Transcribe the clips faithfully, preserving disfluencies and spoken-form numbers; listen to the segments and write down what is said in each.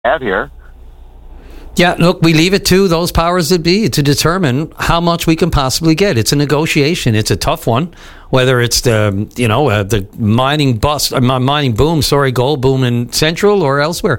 have here. Yeah, look, we leave it to those powers that be to determine how much we can possibly get. It's a negotiation. It's a tough one, whether it's the, you know, uh, the mining bust, uh, mining boom, sorry, gold boom in Central or elsewhere.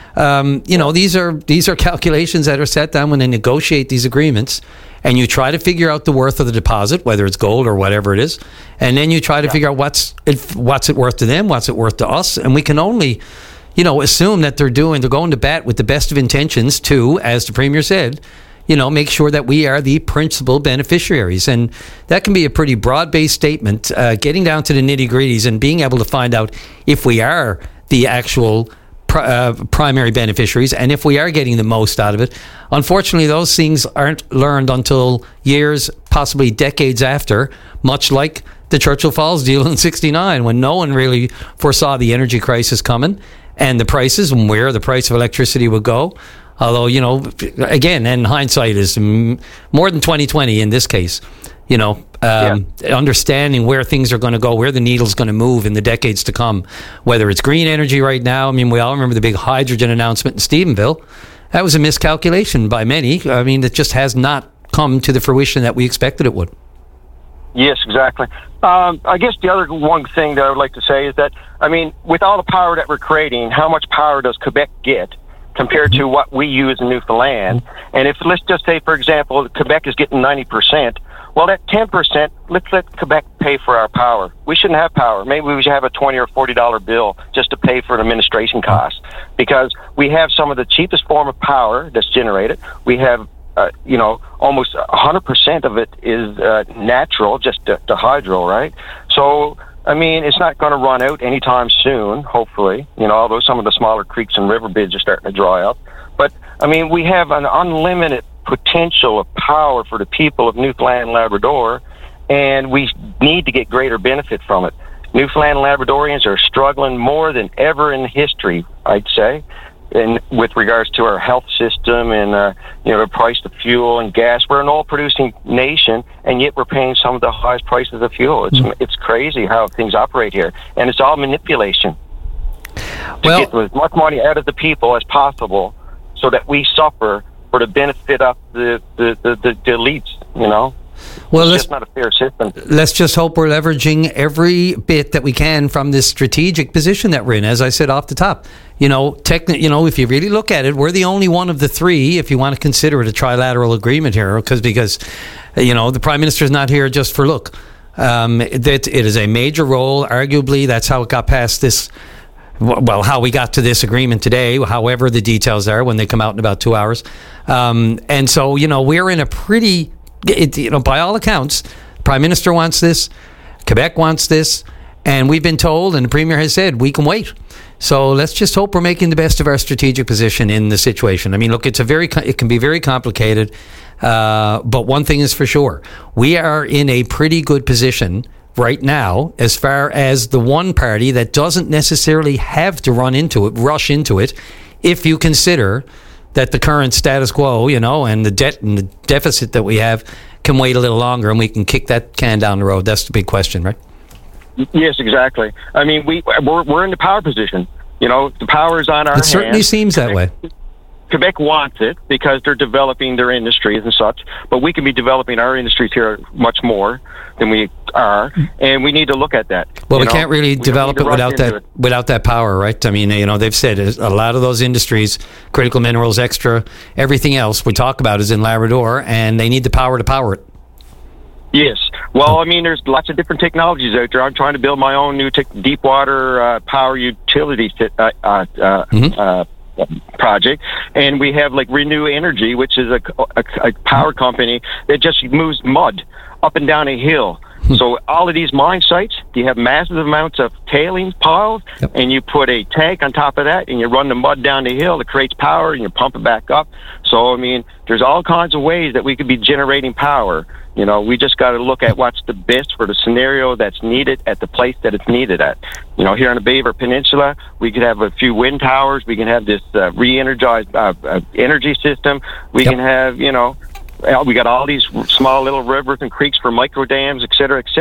Um, you know, these are these are calculations that are set down when they negotiate these agreements, and you try to figure out the worth of the deposit, whether it's gold or whatever it is, and then you try to yeah. figure out what's it, what's it worth to them, what's it worth to us, and we can only, you know, assume that they're doing, they're going to bat with the best of intentions to, as the Premier said, you know, make sure that we are the principal beneficiaries. And that can be a pretty broad-based statement, uh, getting down to the nitty-gritties and being able to find out if we are the actual pr- uh, primary beneficiaries and if we are getting the most out of it. Unfortunately, those things aren't learned until years, possibly decades after, much like the Churchill Falls deal in sixty-nine, when no one really foresaw the energy crisis coming and the prices and where the price of electricity would go. Although, you know, again, and hindsight is more than twenty twenty in this case. You know, um, yeah. understanding where things are going to go, where the needle's going to move in the decades to come, whether it's green energy right now. I mean, we all remember the big hydrogen announcement in Stephenville. That was a miscalculation by many. I mean, it just has not come to the fruition that we expected it would. Yes, exactly. Um, I guess the other one thing that I would like to say is that, I mean, with all the power that we're creating, how much power does Quebec get compared to what we use in Newfoundland? And if, let's just say, for example, Quebec is getting ninety percent, well, that ten percent, let's let Quebec pay for our power. We shouldn't have power. Maybe we should have a twenty or forty dollars bill just to pay for an administration cost, because we have some of the cheapest form of power that's generated. We have Uh, you know, almost one hundred percent of it is uh, natural, just the, the hydro, right? So, I mean, it's not going to run out anytime soon, hopefully, you know, although some of the smaller creeks and river beds are starting to dry up. But, I mean, we have an unlimited potential of power for the people of Newfoundland and Labrador, and we need to get greater benefit from it. Newfoundland and Labradorians are struggling more than ever in history, I'd say. And with regards to our health system and, uh, you know, the price of fuel and gas. We're an oil-producing nation, and yet we're paying some of the highest prices of fuel. It's mm. it's crazy how things operate here. And it's all manipulation to well, get as much money out of the people as possible so that we suffer for the benefit of the, the, the, the, the elites, you know? Well, it's let's, just not a fair system. Let's just hope we're leveraging every bit that we can from this strategic position that we're in. As I said off the top, you know, techni- you know, if you really look at it, we're the only one of the three, if you want to consider it a trilateral agreement here, because because you know the Prime Minister is not here just for look. Um, that it is a major role. Arguably, that's how it got past this. Well, how we got to this agreement today, however the details are when they come out in about two hours. Um, and so, you know, we're in a pretty. It, you know, by all accounts, the Prime Minister wants this, Quebec wants this, and we've been told, and the Premier has said, we can wait. So let's just hope we're making the best of our strategic position in the situation. I mean, look, it's a very, it can be very complicated, uh, but one thing is for sure, we are in a pretty good position right now as far as the one party that doesn't necessarily have to run into it, rush into it, if you consider that the current status quo, you know, and the debt and the deficit that we have can wait a little longer, and we can kick that can down the road. That's the big question, right? Yes, exactly. I mean, we we're, we're in the power position. You know, the power is on our hands. It certainly seems that way. Quebec wants it because they're developing their industries and such, but we can be developing our industries here much more than we are, and we need to look at that. Well, we know? can't really we develop it without that it. without that power, right? I mean, you know, they've said a lot of those industries, critical minerals, extra, everything else we talk about is in Labrador, and they need the power to power it. Yes. Well, I mean, there's lots of different technologies out there. I'm trying to build my own new te- deep water uh, power utility uh, uh, uh, mm-hmm. uh, project, and we have like Renew Energy, which is a, a, a power company that just moves mud up and down a hill. So all of these mine sites, you have massive amounts of tailings piles, yep. and you put a tank on top of that, and you run the mud down the hill. It creates power, and you pump it back up. So, I mean, there's all kinds of ways that we could be generating power. You know, we just got to look at what's the best for the scenario that's needed at the place that it's needed at. You know, here on the Beaver Peninsula, we could have a few wind towers. We can have this uh, re-energized uh, uh, energy system. We yep. can have, you know, we got all these small little rivers and creeks for micro dams, et cetera, et cetera.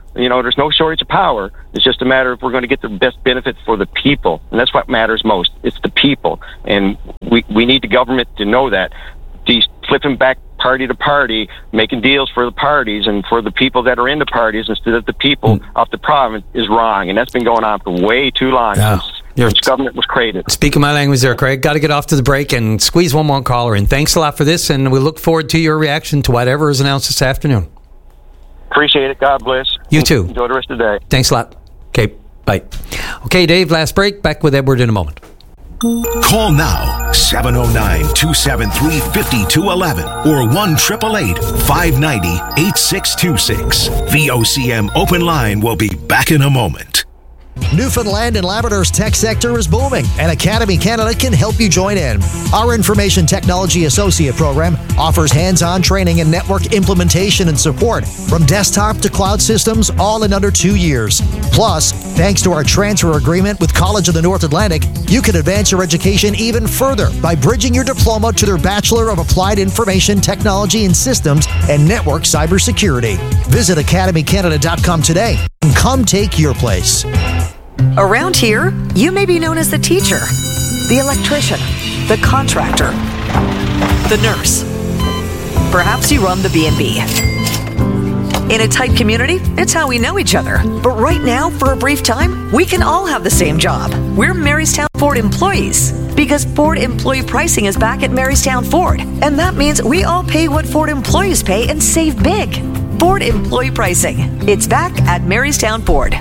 You know, there's no shortage of power. It's just a matter of we're going to get the best benefit for the people. And that's what matters most. It's the people. And we, we need the government to know that. These flipping back party to party, making deals for the parties and for the people that are in the parties instead of the people mm. of the province is wrong. And that's been going on for way too long yeah. since, since government was created. Speaking my language there, Craig. Got to get off to the break and squeeze one more caller in. Thanks a lot for this, and we look forward to your reaction to whatever is announced this afternoon. Appreciate it. God bless. You too. Enjoy the rest of the day. Thanks a lot. Okay, bye. Okay, Dave, last break. Back with Edward in a moment. Call now, seven oh nine, two seven three, five two one one or one eight eight eight, five nine zero, eight six two six. V O C M Open Line will be back in a moment. Newfoundland and Labrador's tech sector is booming, and Academy Canada can help you join in. Our Information Technology Associate program offers hands-on training and network implementation and support from desktop to cloud systems, all in under two years. Plus, thanks to our transfer agreement with College of the North Atlantic, you can advance your education even further by bridging your diploma to their Bachelor of Applied Information Technology and Systems and Network Cybersecurity. Visit academy canada dot com today and come take your place. Around here, you may be known as the teacher, the electrician, the contractor, the nurse. Perhaps you run the B and B. In a tight community, it's how we know each other. But right now, for a brief time, we can all have the same job. We're Marystown Ford employees. Because Ford employee pricing is back at Marystown Ford. And that means we all pay what Ford employees pay and save big. Ford employee pricing. It's back at Marystown Ford.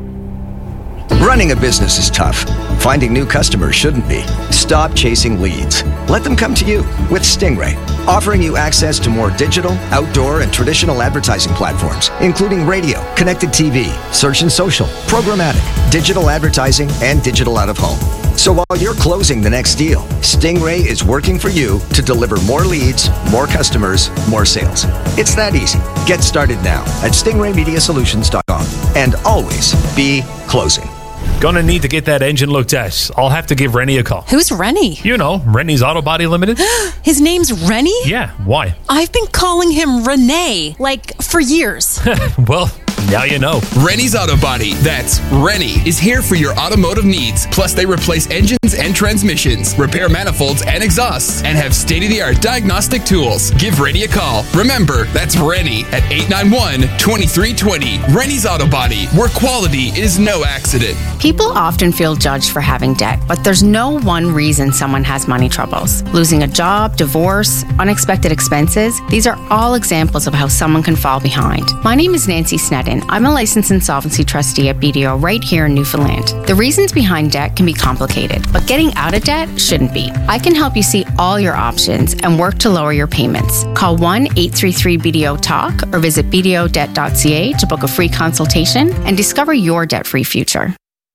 Running a business is tough. Finding new customers shouldn't be. Stop chasing leads. Let them come to you with Stingray, offering you access to more digital, outdoor, and traditional advertising platforms, including radio, connected T V, search and social, programmatic, digital advertising, and digital out-of-home. So while you're closing the next deal, Stingray is working for you to deliver more leads, more customers, more sales. It's that easy. Get started now at stingray media solutions dot com and always be closing. Gonna need to get that engine looked at. I'll have to give Rennie a call. Who's Rennie? You know, Rennie's Auto Body Limited. His name's Rennie? Yeah, why? I've been calling him Renee, like, for years. Well, now you know. Rennie's Auto Body. That's Rennie is here for your automotive needs. Plus, they replace engines and transmissions, repair manifolds and exhausts, and have state-of-the-art diagnostic tools. Give Rennie a call. Remember, that's Rennie at eight nine one, two three two zero. Rennie's Auto Body, where quality is no accident. People often feel judged for having debt, but there's no one reason someone has money troubles. Losing a job, divorce, unexpected expenses, these are all examples of how someone can fall behind. My name is Nancy Snedden. I'm a licensed insolvency trustee at B D O right here in Newfoundland. The reasons behind debt can be complicated, but getting out of debt shouldn't be. I can help you see all your options and work to lower your payments. Call one eight three three B D O talk or visit b d o debt dot c a to book a free consultation and discover your debt-free future.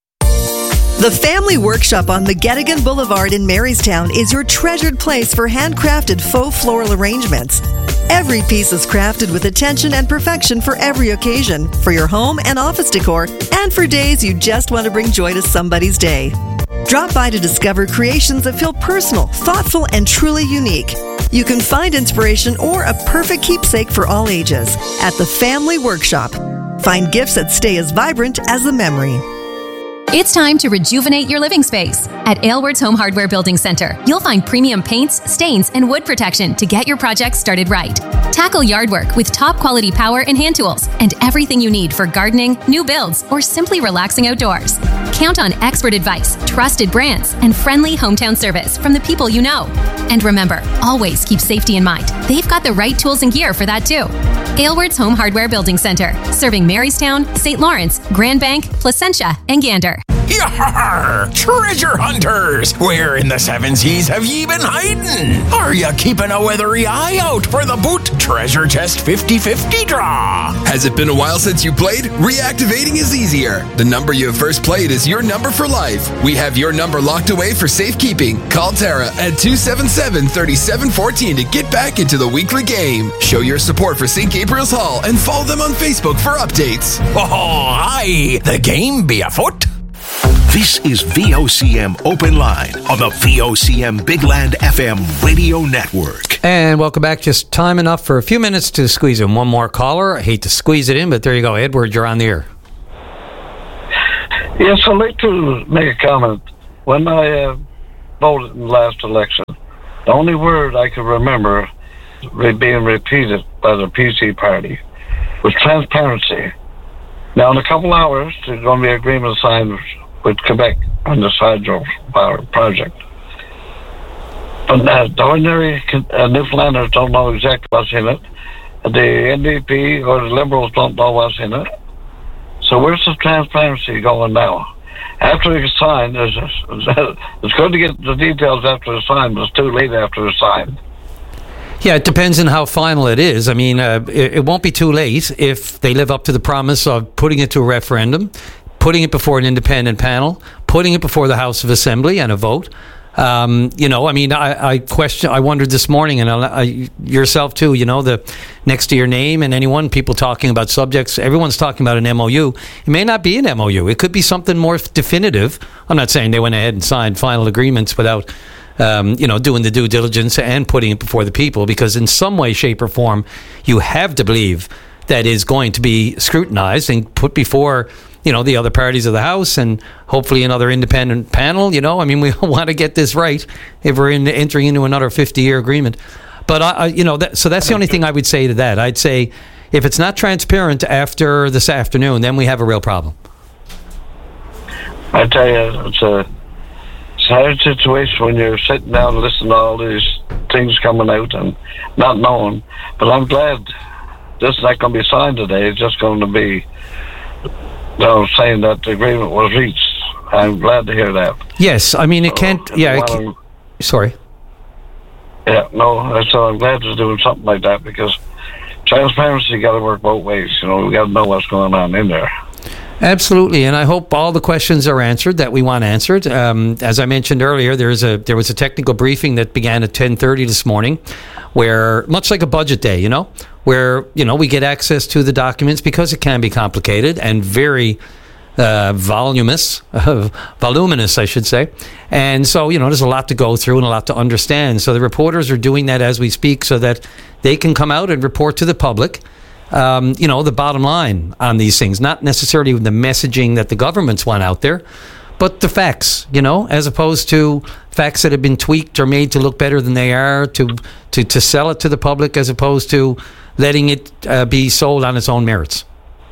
The Family Workshop on McGettigan Boulevard in Marystown is your treasured place for handcrafted faux floral arrangements. Every piece is crafted with attention and perfection for every occasion, for your home and office decor, and for days you just want to bring joy to somebody's day. Drop by to discover creations that feel personal, thoughtful, and truly unique. You can find inspiration or a perfect keepsake for all ages at the Family Workshop. Find gifts that stay as vibrant as the memory. It's time to rejuvenate your living space. At Aylward's Home Hardware Building Center, you'll find premium paints, stains, and wood protection to get your project started right. Tackle yard work with top quality power and hand tools and everything you need for gardening, new builds, or simply relaxing outdoors. Count on expert advice, trusted brands, and friendly hometown service from the people you know. And remember, always keep safety in mind. They've got the right tools and gear for that too. Aylward's Home Hardware Building Center, serving Marystown, Saint Lawrence, Grand Bank, Placentia, and Gander. Yar! Treasure hunters! Where in the seven seas have ye been hiding? Are ya keeping a weathery eye out for the Boot Treasure Chest fifty fifty draw? Has it been a while since you played? Reactivating is easier. The number you have first played is your number for life. We have your number locked away for safekeeping. Call Tara at two seven seven, three seven one four to get back into the weekly game. Show your support for Saint Gabriel's Hall and follow them on Facebook for updates. Oh, aye! The game be afoot. This is V O C M Open Line on the V O C M Big Land F M radio network. And welcome back. Just time enough for a few minutes to squeeze in one more caller. I hate to squeeze it in, but there you go. Edward, you're on the air. Yes, I'd like to make a comment. When I uh, voted in the last election, the only word I could remember re- being repeated by the P C party was transparency. Now, in a couple hours, there's going to be an agreement signed with Quebec on this hydropower project. But uh, the ordinary uh, Newfoundlanders don't know exactly what's in it. The N D P or the Liberals don't know what's in it. So where's the transparency going now? After it's signed, it's, it's good to get the details after it's signed, but it's too late after it's signed. Yeah, it depends on how final it is. I mean, uh, it, it won't be too late if they live up to the promise of putting it to a referendum, putting it before an independent panel, putting it before the House of Assembly and a vote. Um, you know, I mean, I, I question. I wondered this morning, and I, I, yourself too. You know, the next to your name and anyone, people talking about subjects. Everyone's talking about an M O U. It may not be an M O U. It could be something more definitive. I'm not saying they went ahead and signed final agreements without, um, you know, doing the due diligence and putting it before the people. Because in some way, shape, or form, you have to believe that is going to be scrutinized and put before, you know, the other parties of the House and hopefully another independent panel. You know, I mean, we want to get this right if we're in, entering into another fifty-year agreement. But, I, I, you know, that, so that's the only thing I would say to that. I'd say if it's not transparent after this afternoon, then we have a real problem. I tell you, it's a sad situation when you're sitting down and listening to all these things coming out and not knowing. But I'm glad this is not going to be signed today. It's just going to be, you know, saying that the agreement was reached. I'm glad to hear that. Yes, I mean, it can't, so, yeah, it can't, sorry. Yeah, no, so I'm glad they're doing something like that because transparency got to work both ways. You know, we got to know what's going on in there. Absolutely, and I hope all the questions are answered that we want answered. Um, as I mentioned earlier, there's a there was a technical briefing that began at ten thirty this morning, where much like a budget day, you know, where you know we get access to the documents because it can be complicated and very uh, voluminous, uh, voluminous, I should say, and so you know there's a lot to go through and a lot to understand. So the reporters are doing that as we speak, so that they can come out and report to the public. Um, you know, the bottom line on these things, not necessarily the messaging that the governments want out there, but the facts, you know, as opposed to facts that have been tweaked or made to look better than they are, to to, to sell it to the public as opposed to letting it uh, be sold on its own merits.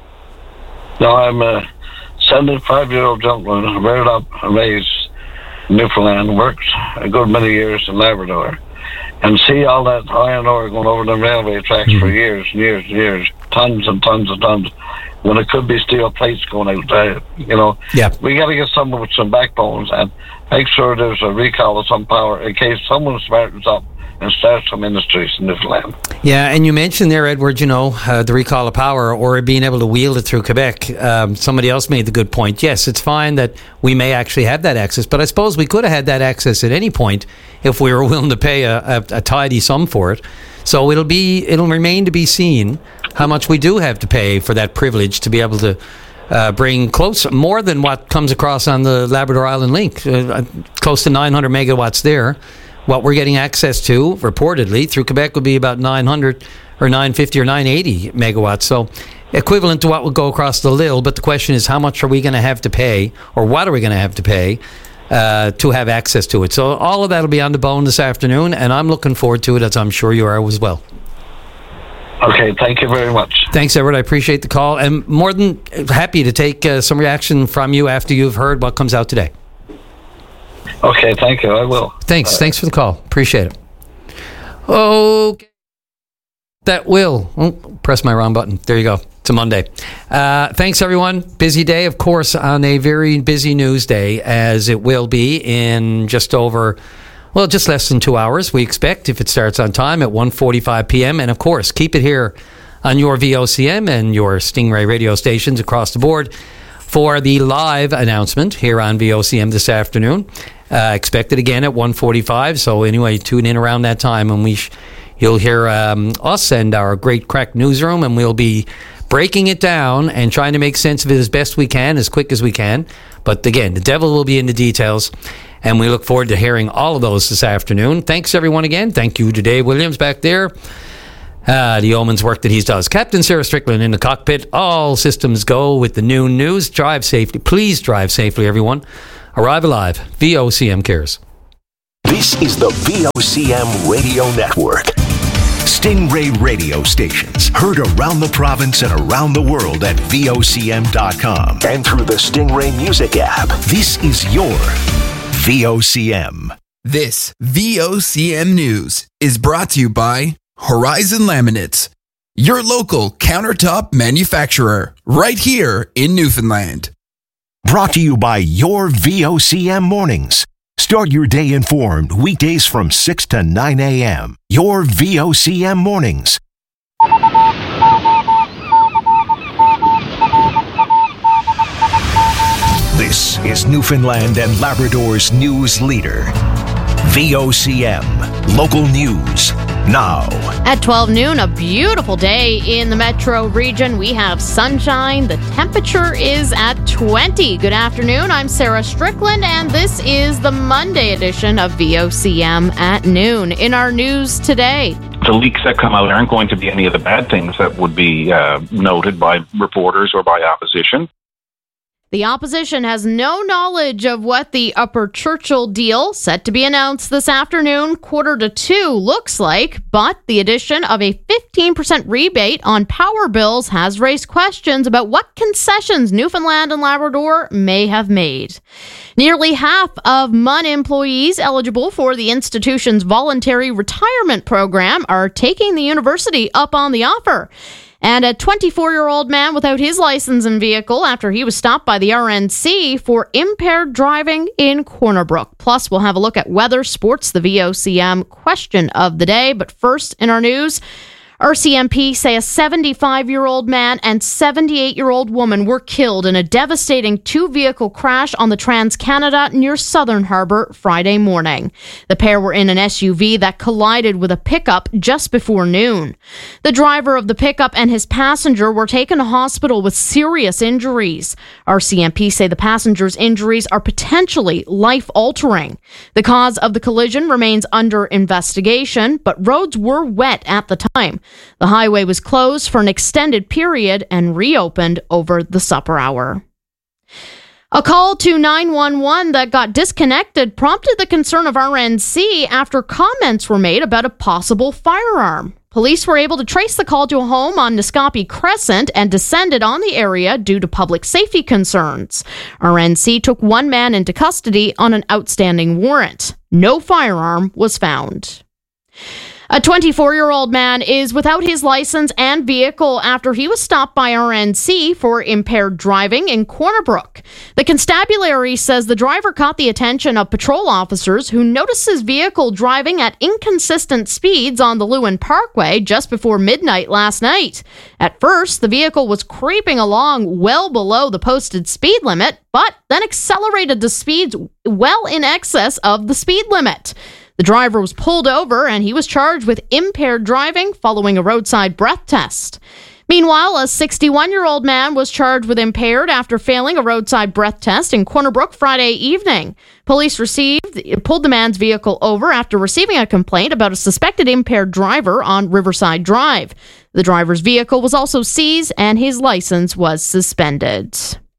No, I'm a seventy-five-year-old gentleman, reared up and raised in Newfoundland, worked a good many years in Labrador. And see all that iron ore going over the railway tracks mm-hmm. for years and years and years, tons and tons and tons, when it could be steel plates going out there, you know. Yeah. We got to get someone with some backbones and make sure there's a recall of some power in case someone smartens up and starts some industries in Newfoundland. Yeah, and you mentioned there, Edward, you know, uh, the recall of power or being able to wield it through Quebec. Um, somebody else made the good point. Yes, it's fine that we may actually have that access, but I suppose we could have had that access at any point if we were willing to pay a, a, a tidy sum for it. So it'll be, it'll remain to be seen how much we do have to pay for that privilege to be able to uh, bring close, more than what comes across on the Labrador Island Link, uh, close to nine hundred megawatts there. What we're getting access to, reportedly, through Quebec would be about nine hundred or nine fifty or nine eighty megawatts. So equivalent to what would go across the Lille. But the question is, how much are we going to have to pay, or what are we going to have to pay uh, to have access to it? So all of that will be on the bone this afternoon, and I'm looking forward to it, as I'm sure you are as well. Okay, thank you very much. Thanks, Edward. I appreciate the call, and more than happy to take uh, some reaction from you after you've heard what comes out today. Okay, thank you. I will. Thanks. Uh, Thanks for the call. Appreciate it. Okay. That will. Oh, press my wrong button. There you go. It's a Monday. Uh, thanks, everyone. Busy day, of course, on a very busy news day, as it will be in just over, well, just less than two hours, we expect, if it starts on time at one forty-five p.m. And, of course, keep it here on your V O C M and your Stingray radio stations across the board for the live announcement here on V O C M this afternoon. Uh, expect it again at one forty-five. So anyway, tune in around that time, and we sh- you'll hear um, us and our great crack newsroom, and we'll be breaking it down and trying to make sense of it as best we can, as quick as we can. But again, the devil will be in the details, and we look forward to hearing all of those this afternoon. Thanks, everyone, again. Thank you to Dave Williams back there. Uh, the yeoman's work that he does. Captain Sarah Strickland in the cockpit. All systems go with the noon news. Drive safely. Please drive safely, everyone. Arrive alive. V O C M cares. This is the V O C M Radio Network. Stingray radio stations heard around the province and around the world at V O C M dot com and through the Stingray Music app. This is your V O C M. This V O C M News is brought to you by Horizon Laminates, your local countertop manufacturer, right here in Newfoundland. Brought to you by your V O C M Mornings. Start your day informed weekdays from six to nine a.m. Your V O C M Mornings. This is Newfoundland and Labrador's news leader. V O C M, local news, now. At twelve noon, a beautiful day in the metro region. We have sunshine. The temperature is at twenty. Good afternoon. I'm Sarah Strickland, and this is the Monday edition of V O C M at noon. In our news today, the leaks that come out aren't going to be any of the bad things that would be uh, noted by reporters or by opposition. The opposition has no knowledge of what the Upper Churchill deal, set to be announced this afternoon, quarter to two, looks like, but the addition of a fifteen percent rebate on power bills has raised questions about what concessions Newfoundland and Labrador may have made. Nearly half of M U N employees eligible for the institution's voluntary retirement program are taking the university up on the offer. And a twenty-four-year-old man without his license and vehicle after he was stopped by the R N C for impaired driving in Corner Brook. Plus, we'll have a look at weather, sports, the V O C M question of the day. But first, in our news, R C M P say a seventy-five-year-old man and seventy-eight-year-old woman were killed in a devastating two-vehicle crash on the Trans-Canada near Southern Harbour Friday morning. The pair were in an S U V that collided with a pickup just before noon. The driver of the pickup and his passenger were taken to hospital with serious injuries. R C M P say the passenger's injuries are potentially life-altering. The cause of the collision remains under investigation, but roads were wet at the time. The highway was closed for an extended period and reopened over the supper hour. A call to nine one one that got disconnected prompted the concern of R N C after comments were made about a possible firearm. Police were able to trace the call to a home on Niscoppy Crescent and descended on the area due to public safety concerns. R N C took one man into custody on an outstanding warrant. No firearm was found. A twenty-four-year-old man is without his license and vehicle after he was stopped by R N C for impaired driving in Corner Brook. The constabulary says the driver caught the attention of patrol officers who noticed his vehicle driving at inconsistent speeds on the Lewin Parkway just before midnight last night. At first, the vehicle was creeping along well below the posted speed limit, but then accelerated to speeds well in excess of the speed limit. The driver was pulled over and he was charged with impaired driving following a roadside breath test. Meanwhile, a sixty-one-year-old man was charged with impaired after failing a roadside breath test in Corner Brook Friday evening. Police received pulled the man's vehicle over after receiving a complaint about a suspected impaired driver on Riverside Drive. The driver's vehicle was also seized and his license was suspended.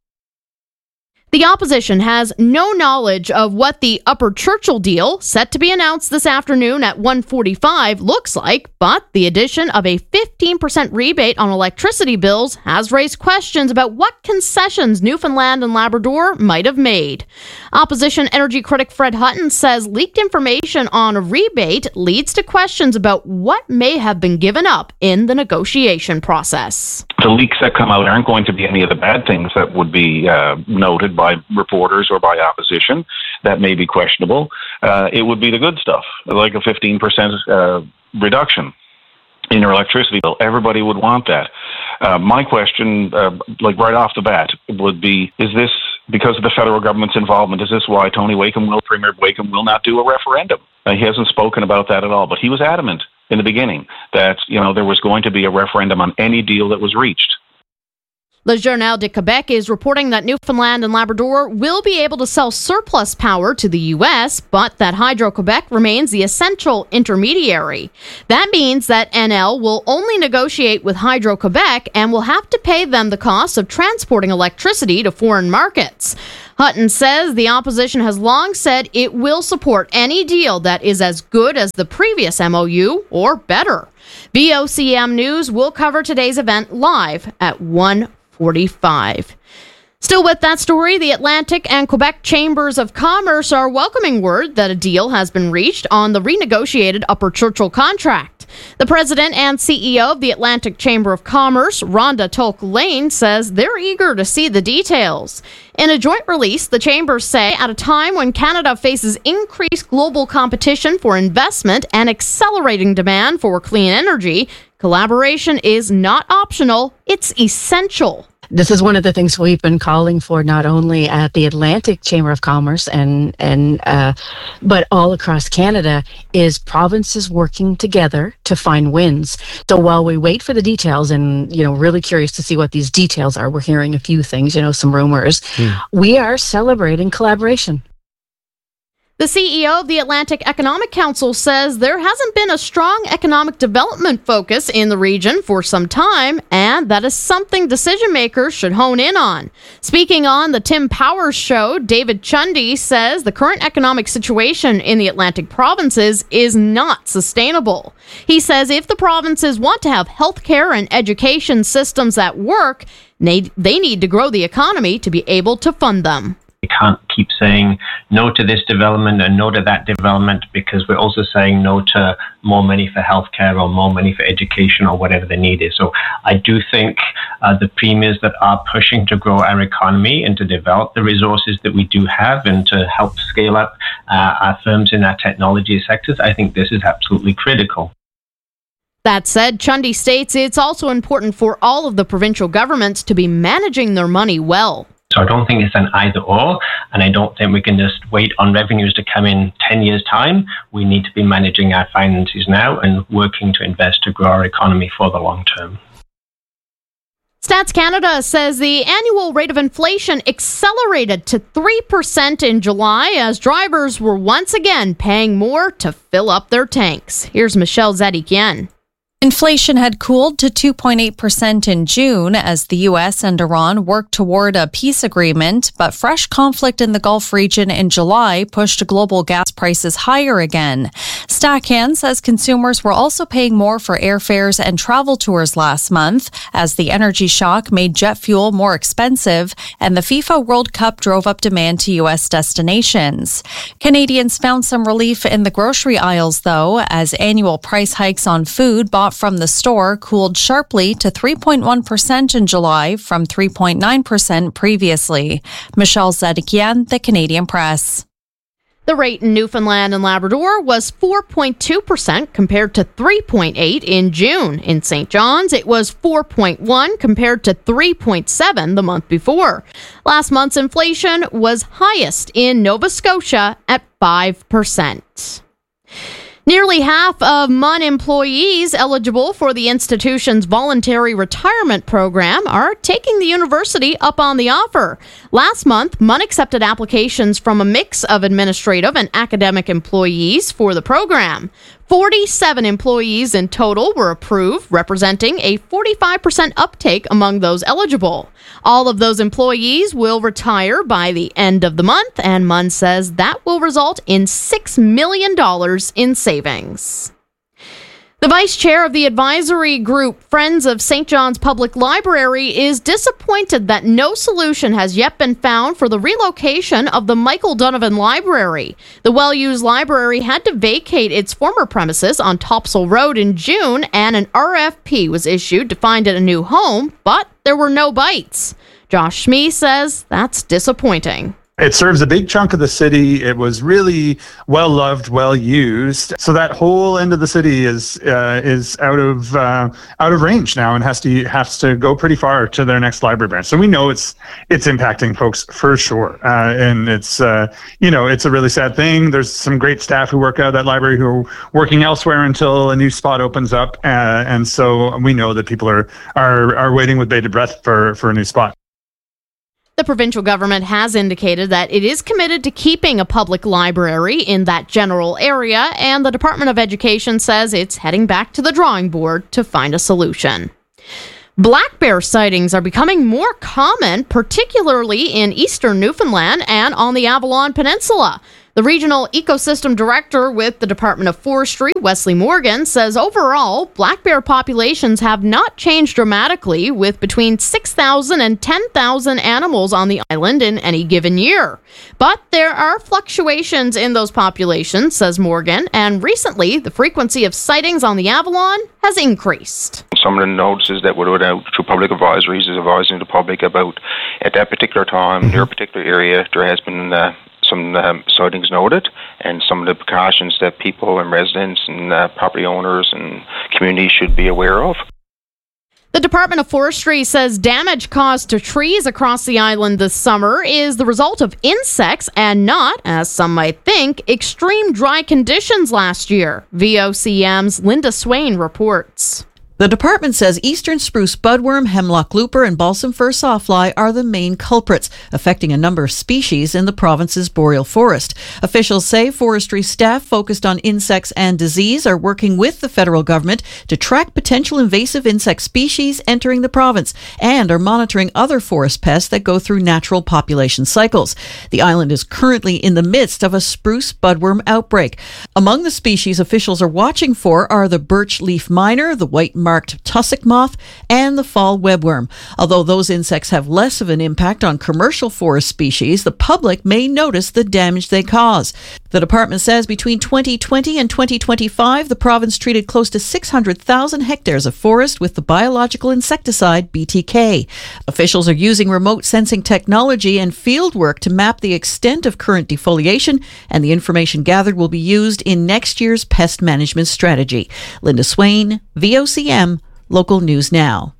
The opposition has no knowledge of what the Upper Churchill deal, set to be announced this afternoon at one forty-five, looks like, but the addition of a fifteen percent rebate on electricity bills has raised questions about what concessions Newfoundland and Labrador might have made. Opposition energy critic Fred Hutton says leaked information on a rebate leads to questions about what may have been given up in the negotiation process. The leaks that come out aren't going to be any of the bad things that would be uh, noted by reporters or by opposition. That may be questionable. Uh, it would be the good stuff, like a fifteen percent uh, reduction in your electricity bill. Everybody would want that. Uh, my question, uh, like right off the bat, would be, is this because of the federal government's involvement? Is this why Tony Wakeham will, Premier Wakeham will not do a referendum? Uh, he hasn't spoken about that at all, but he was adamant in the beginning that, you know, there was going to be a referendum on any deal that was reached. Le Journal de Québec is reporting that Newfoundland and Labrador will be able to sell surplus power to the U S, but that Hydro-Québec remains the essential intermediary. That means that N L will only negotiate with Hydro-Québec and will have to pay them the cost of transporting electricity to foreign markets. Hutton says the opposition has long said it will support any deal that is as good as the previous M O U or better. V O C M News will cover today's event live at one forty-five. Still with that story, the Atlantic and Quebec Chambers of Commerce are welcoming word that a deal has been reached on the renegotiated Upper Churchill contract. The president and C E O of the Atlantic Chamber of Commerce, Rhonda Tolk-Lane, says they're eager to see the details. In a joint release, the chambers say at a time when Canada faces increased global competition for investment and accelerating demand for clean energy, collaboration is not optional, it's essential. This is one of the things we've been calling for, not only at the Atlantic Chamber of Commerce and and uh, but all across Canada, is provinces working together to find wins. So while we wait for the details, and you know, really curious to see what these details are, we're hearing a few things, you know, some rumors. Mm. We are celebrating collaboration. The C E O of the Atlantic Economic Council says there hasn't been a strong economic development focus in the region for some time, and that is something decision makers should hone in on. Speaking on the Tim Powers Show, David Chundy says the current economic situation in the Atlantic provinces is not sustainable. He says if the provinces want to have healthcare and education systems that work, they, they need to grow the economy to be able to fund them. We can't keep saying no to this development and no to that development, because we're also saying no to more money for healthcare or more money for education or whatever the need is. So I do think uh, the premiers that are pushing to grow our economy and to develop the resources that we do have and to help scale up uh, our firms in our technology sectors, I think this is absolutely critical. That said, Chundy states it's also important for all of the provincial governments to be managing their money well. So I don't think it's an either or, and I don't think we can just wait on revenues to come in ten years' time. We need to be managing our finances now and working to invest to grow our economy for the long term. Stats Canada says the annual rate of inflation accelerated to three percent in July as drivers were once again paying more to fill up their tanks. Here's Michelle Zedikian. Inflation had cooled to two point eight percent in June as the U S and Iran worked toward a peace agreement, but fresh conflict in the Gulf region in July pushed global gas prices higher again. Stacan says consumers were also paying more for airfares and travel tours last month as the energy shock made jet fuel more expensive and the FIFA World Cup drove up demand to U S destinations. Canadians found some relief in the grocery aisles, though, as annual price hikes on food bought from the store cooled sharply to three point one percent in July from three point nine percent previously. Michelle Zedikian, The Canadian Press. The rate in Newfoundland and Labrador was four point two percent compared to three point eight in June. In Saint John's, it was four point one compared to three point seven the month before. Last month's inflation was highest in Nova Scotia at five percent. Nearly half of M U N employees eligible for the institution's voluntary retirement program are taking the university up on the offer. Last month, M U N accepted applications from a mix of administrative and academic employees for the program. forty-seven employees in total were approved, representing a forty-five percent uptake among those eligible. All of those employees will retire by the end of the month, and M U N says that will result in six million dollars in savings. The vice chair of the advisory group, Friends of Saint John's Public Library, is disappointed that no solution has yet been found for the relocation of the Michael Donovan Library. The well-used library had to vacate its former premises on Topsail Road in June, and an R F P was issued to find it a new home, but there were no bites. Josh Schmee says that's disappointing. It serves a big chunk of the city. It was really well loved, well used. So that whole end of the city is uh, is out of uh, out of range now, and has to has to go pretty far to their next library branch. So we know it's it's impacting folks for sure, uh, and it's uh, you know it's a really sad thing. There's some great staff who work out of that library who are working elsewhere until a new spot opens up, uh, and so we know that people are are are waiting with bated breath for for a new spot. The provincial government has indicated that it is committed to keeping a public library in that general area, and the Department of Education says it's heading back to the drawing board to find a solution. Black bear sightings are becoming more common, particularly in eastern Newfoundland and on the Avalon Peninsula. The regional ecosystem director with the Department of Forestry, Wesley Morgan, says overall, black bear populations have not changed dramatically, with between six thousand and ten thousand animals on the island in any given year. But there are fluctuations in those populations, says Morgan, and recently the frequency of sightings on the Avalon has increased. Some of the notices that were put out through public advisories is advising the public about at that particular time, near a particular area, there has been uh, some um, sightings noted, and some of the precautions that people and residents and uh, property owners and communities should be aware of. The Department of Forestry says damage caused to trees across the island this summer is the result of insects and not, as some might think, extreme dry conditions last year. V O C M's Linda Swain reports. The department says eastern spruce budworm, hemlock looper, and balsam fir sawfly are the main culprits, affecting a number of species in the province's boreal forest. Officials say forestry staff focused on insects and disease are working with the federal government to track potential invasive insect species entering the province and are monitoring other forest pests that go through natural population cycles. The island is currently in the midst of a spruce budworm outbreak. Among the species officials are watching for are the birch leaf miner, the white marked tussock moth, and the fall webworm. Although those insects have less of an impact on commercial forest species, the public may notice the damage they cause. The department says between twenty twenty and twenty twenty-five, the province treated close to six hundred thousand hectares of forest with the biological insecticide B T K. Officials are using remote sensing technology and field work to map the extent of current defoliation, and the information gathered will be used in next year's pest management strategy. Linda Swain, V O C M, Local News Now.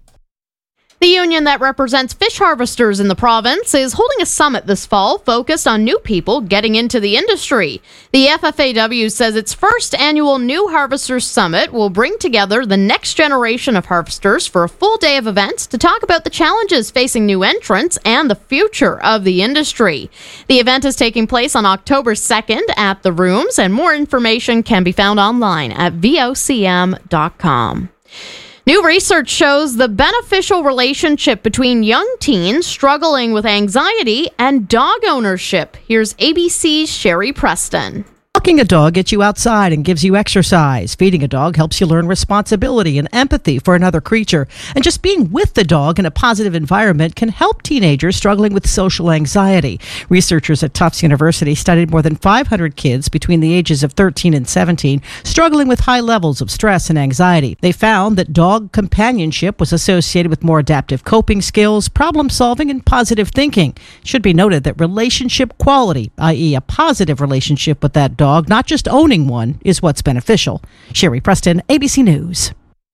The union that represents fish harvesters in the province is holding a summit this fall focused on new people getting into the industry. The F F A W says its first annual New Harvesters Summit will bring together the next generation of harvesters for a full day of events to talk about the challenges facing new entrants and the future of the industry. The event is taking place on October second at the Rooms, and more information can be found online at V O C M dot com. New research shows the beneficial relationship between young teens struggling with anxiety and dog ownership. Here's A B C's Sherry Preston. Walking a dog gets you outside and gives you exercise. Feeding a dog helps you learn responsibility and empathy for another creature. And just being with the dog in a positive environment can help teenagers struggling with social anxiety. Researchers at Tufts University studied more than five hundred kids between the ages of thirteen and seventeen struggling with high levels of stress and anxiety. They found that dog companionship was associated with more adaptive coping skills, problem solving, and positive thinking. It should be noted that relationship quality, that is a positive relationship with that dog, Dog, not just owning one, is what's beneficial. Sherry Preston, A B C News.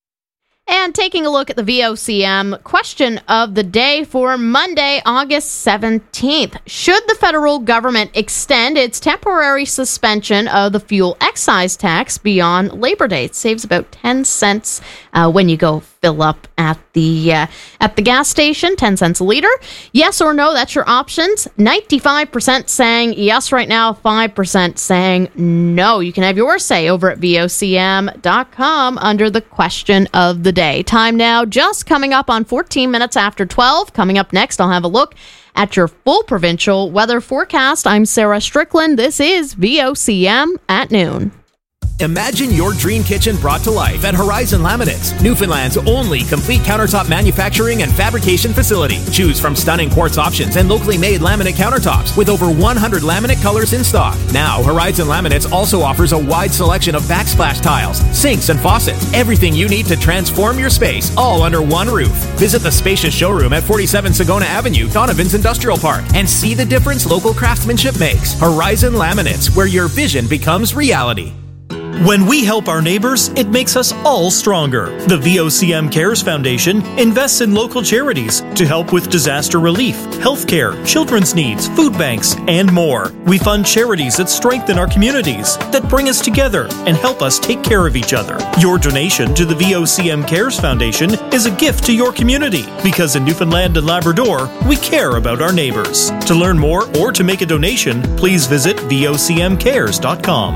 And taking a look at the V O C M question of the day for Monday, August seventeenth. Should the federal government extend its temporary suspension of the fuel excise tax beyond Labor Day? It saves about ten cents uh, when you go fill up at the uh, at the gas station, ten cents a liter. Yes or no, that's your options. ninety-five percent saying yes right now, five percent saying no. You can have your say over at V O C M dot com under the question of the day. Time now just coming up on fourteen minutes after twelve. Coming up next, I'll have a look at your full provincial weather forecast. I'm Sarah Strickland. This is V O C M at noon. Imagine your dream kitchen brought to life at Horizon Laminates, Newfoundland's only complete countertop manufacturing and fabrication facility. Choose from stunning quartz options and locally made laminate countertops with over one hundred laminate colors in stock. Now, Horizon Laminates also offers a wide selection of backsplash tiles, sinks, and faucets. Everything you need to transform your space, all under one roof. Visit the spacious showroom at forty-seven Sagona Avenue, Donovan's Industrial Park, and see the difference local craftsmanship makes. Horizon Laminates, where your vision becomes reality. When we help our neighbors, it makes us all stronger. The V O C M Cares Foundation invests in local charities to help with disaster relief, healthcare, children's needs, food banks, and more. We fund charities that strengthen our communities, that bring us together and help us take care of each other. Your donation to the V O C M Cares Foundation is a gift to your community, because in Newfoundland and Labrador, we care about our neighbors. To learn more or to make a donation, please visit V O C M cares dot com.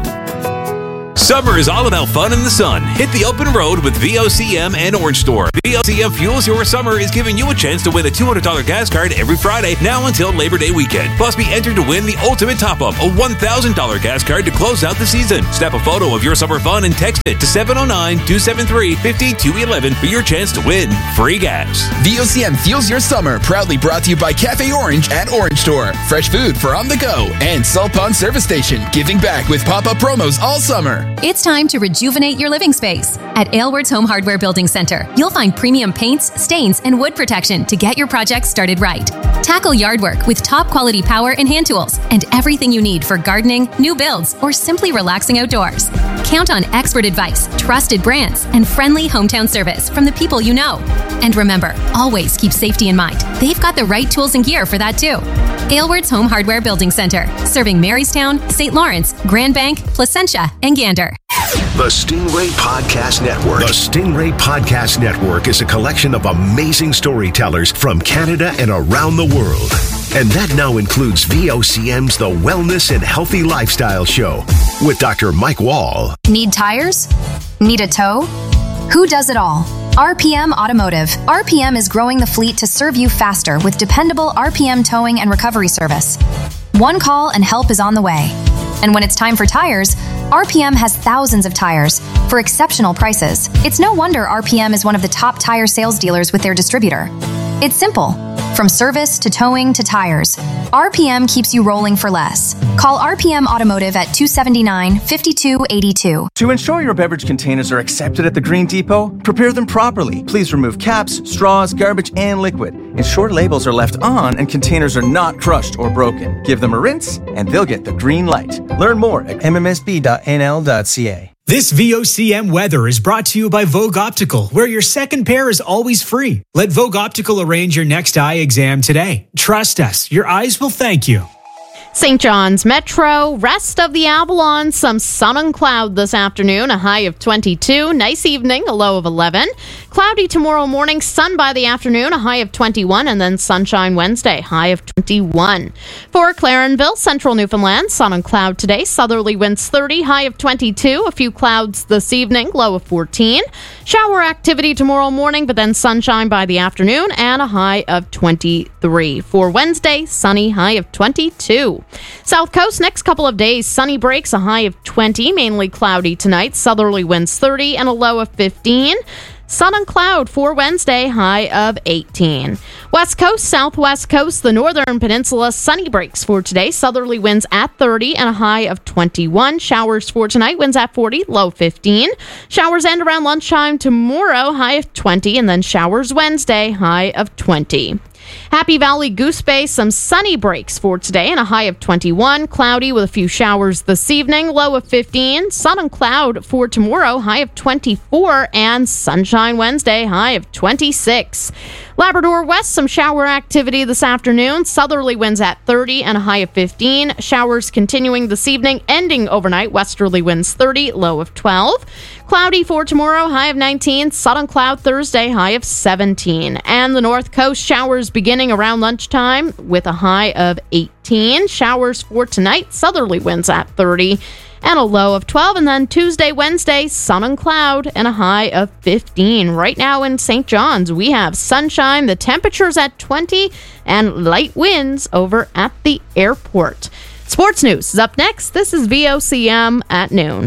Summer is all about fun in the sun. Hit the open road with V O C M and Orange Store. V O C M Fuels Your Summer is giving you a chance to win a two hundred dollars gas card every Friday, now until Labor Day weekend. Plus, be entered to win the ultimate top-up, a one thousand dollars gas card to close out the season. Snap a photo of your summer fun and text it to seven oh nine, two seven three, five two one one for your chance to win free gas. V O C M Fuels Your Summer, proudly brought to you by Cafe Orange at Orange Store. Fresh food for on the go. And Salt Pond Service Station, giving back with pop-up promos all summer. It's time to rejuvenate your living space. At Aylward's Home Hardware Building Center, you'll find premium paints, stains, and wood protection to get your project started right. Tackle yard work with top quality power and hand tools and everything you need for gardening, new builds, or simply relaxing outdoors. Count on expert advice, trusted brands, and friendly hometown service from the people you know. And remember, always keep safety in mind. They've got the right tools and gear for that too. Aylward's Home Hardware Building Center, serving Marystown, Saint Lawrence, Grand Bank, Placentia, and Gander. The Stingray Podcast Network. The Stingray Podcast Network is a collection of amazing storytellers from Canada and around the world. And that now includes V O C M's The Wellness and Healthy Lifestyle Show with Doctor Mike Wall. Need tires? Need a tow? Who does it all? R P M Automotive. R P M is growing the fleet to serve you faster with dependable R P M towing and recovery service. One call and help is on the way. And when it's time for tires, R P M has thousands of tires for exceptional prices. It's no wonder R P M is one of the top tire sales dealers with their distributor. It's simple. From service to towing to tires, R P M keeps you rolling for less. Call R P M Automotive at two seven nine, five two eight two. To ensure your beverage containers are accepted at the Green Depot, prepare them properly. Please remove caps, straws, garbage, and liquid. Ensure labels are left on and containers are not crushed or broken. Give them a rinse and they'll get the green light. Learn more at m m s b dot n l dot c a. This V O C M weather is brought to you by Vogue Optical, where your second pair is always free. Let Vogue Optical arrange your next eye exam today. Trust us, your eyes will thank you. Saint John's Metro, rest of the Avalon, some sun and cloud this afternoon, a high of twenty-two. Nice evening, a low of eleven. Cloudy tomorrow morning, sun by the afternoon, a high of twenty-one, and then sunshine Wednesday, high of twenty-one. For Clarenville, central Newfoundland, sun and cloud today, southerly winds thirty, high of twenty-two. A few clouds this evening, low of fourteen. Shower activity tomorrow morning, but then sunshine by the afternoon, and a high of twenty-three. For Wednesday, sunny, high of twenty-two. South Coast, next couple of days, sunny breaks, a high of twenty, mainly cloudy tonight, southerly winds thirty, and a low of fifteen. Sun and cloud for Wednesday, high of eighteen. West Coast, Southwest Coast, the Northern Peninsula, sunny breaks for today, southerly winds at thirty, and a high of twenty-one. Showers for tonight, winds at forty, low fifteen. Showers end around lunchtime tomorrow, high of twenty, and then showers Wednesday, high of twenty. Happy Valley Goose Bay, some sunny breaks for today and a high of twenty-one. Cloudy with a few showers this evening, low of fifteen. Sun and cloud for tomorrow, high of twenty-four. And sunshine Wednesday, high of twenty-six. Labrador West, some shower activity this afternoon. Southerly winds at thirty and a high of fifteen. Showers continuing this evening, ending overnight. Westerly winds thirty, low of twelve. Cloudy for tomorrow, high of nineteen. Sun and cloud Thursday, high of seventeen. And the North Coast, showers beginning around lunchtime with a high of eighteen. Showers for tonight, southerly winds at thirty and a low of twelve. And then Tuesday, Wednesday, sun and cloud and a high of fifteen. Right now in Saint John's, we have sunshine. The temperature's at twenty and light winds over at the airport. Sports news is up next. This is V O C M at noon.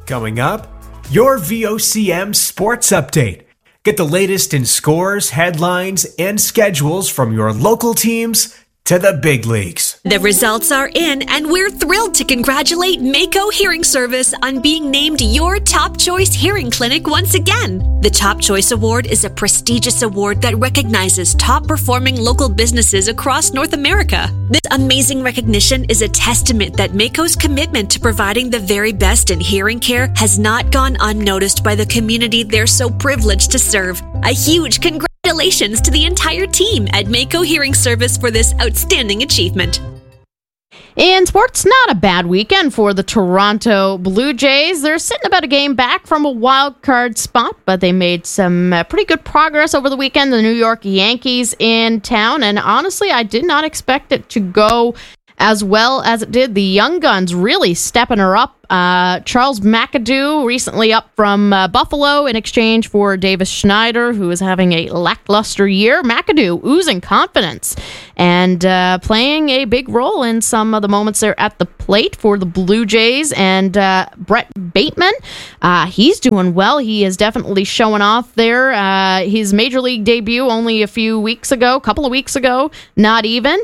Coming up, your V O C M Sports Update. Get the latest in scores, headlines, and schedules from your local teams to the big leagues. The results are in, and we're thrilled to congratulate Mako Hearing Service on being named your Top Choice Hearing Clinic once again. The Top Choice Award is a prestigious award that recognizes top-performing local businesses across North America. This amazing recognition is a testament that Mako's commitment to providing the very best in hearing care has not gone unnoticed by the community they're so privileged to serve. A huge congratulations Congratulations to the entire team at Mako Hearing Service for this outstanding achievement. In sports, not a bad weekend for the Toronto Blue Jays. They're sitting about a game back from a wild card spot, but they made some uh, pretty good progress over the weekend. The New York Yankees in town, and honestly, I did not expect it to go as well as it did. The Young Guns really stepping her up. Uh, Charles McAdoo recently up from uh, Buffalo in exchange for Davis Schneider, who is having a lackluster year. McAdoo oozing confidence and uh, playing a big role in some of the moments there at the plate for the Blue Jays. And uh, Brett Bateman, uh, he's doing well. He is definitely showing off there. Uh, his major league debut only a few weeks ago, a couple of weeks ago, not even.